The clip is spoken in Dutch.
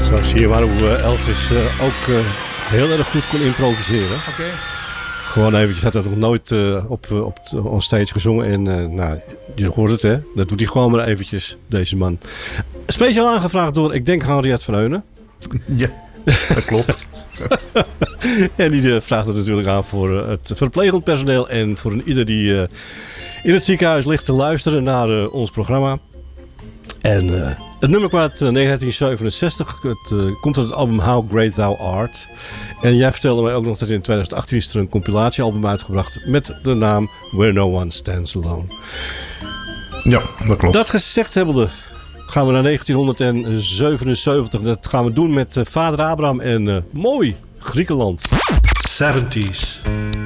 Zo zie je maar hoe Elvis ook heel erg goed kon improviseren. Oké. Gewoon eventjes, had dat nog nooit op onstage gezongen. En nou, je hoort het hè, dat doet hij gewoon maar eventjes, deze man. Speciaal aangevraagd door, ik denk, Henriette van Heunen. Ja, dat klopt. En die vraagt het natuurlijk aan voor het verplegend personeel en voor ieder die in het ziekenhuis ligt te luisteren naar ons programma. En het nummer kwam uit 1967. Het komt uit het album How Great Thou Art. En jij vertelde mij ook nog dat in 2018 is er een compilatiealbum uitgebracht met de naam Where No One Stands Alone. Ja, dat klopt. Dat gezegd hebbende gaan we naar 1977. Dat gaan we doen met Vader Abraham en mooi Griekenland. 70s.